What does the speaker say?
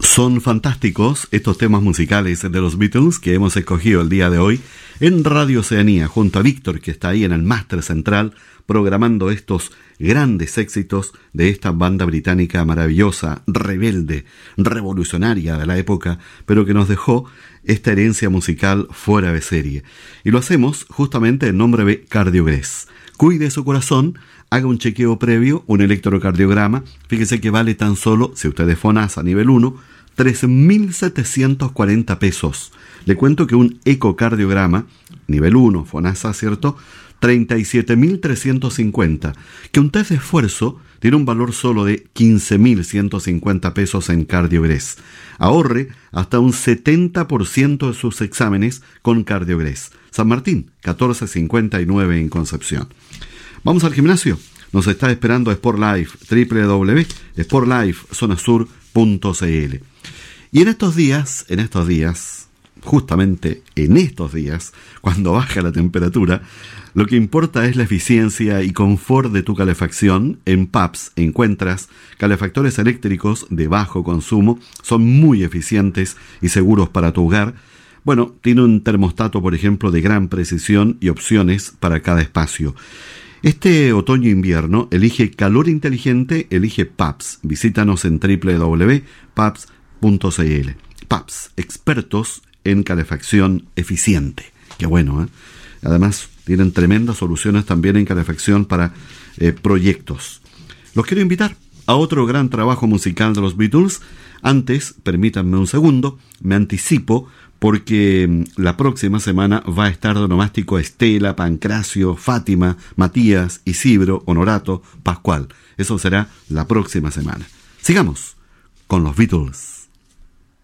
Son fantásticos estos temas musicales de los Beatles que hemos escogido el día de hoy en Radio Oceanía, junto a Víctor, que está ahí en el máster central, programando estos grandes éxitos de esta banda británica maravillosa, rebelde, revolucionaria de la época, pero que nos dejó esta herencia musical fuera de serie. Y lo hacemos justamente en nombre de Cardiogrés. Cuide su corazón, haga un chequeo previo, un electrocardiograma. Fíjese que vale tan solo, si usted es FONASA nivel 1, 3.740 pesos. Le cuento que un ecocardiograma, nivel 1, FONASA, ¿cierto?, 37.350. Que un test de esfuerzo tiene un valor solo de 15.150 pesos en Cardiogrés. Ahorre hasta un 70% de sus exámenes con Cardiogrés. San Martín, 1459 en Concepción. Vamos al gimnasio. Nos está esperando Sport Life, www.sportlifezonasur.cl. Y en estos días, justamente en estos días, cuando baja la temperatura, lo que importa es la eficiencia y confort de tu calefacción. En PAPS encuentras calefactores eléctricos de bajo consumo, son muy eficientes y seguros para tu hogar. Bueno, tiene un termostato, por ejemplo, de gran precisión y opciones para cada espacio. Este otoño-invierno, elige calor inteligente, elige PAPS. Visítanos en www.paps.cl. PAPS, expertos en calefacción eficiente. Qué bueno, ¿eh? Además, tienen tremendas soluciones también en calefacción para proyectos. Los quiero invitar a otro gran trabajo musical de los Beatles. Antes, permítanme un segundo, me anticipo, porque la próxima semana va a estar de onomástico Estela, Pancracio, Fátima, Matías, Isidro, Honorato, Pascual. Eso será la próxima semana. Sigamos con los Beatles.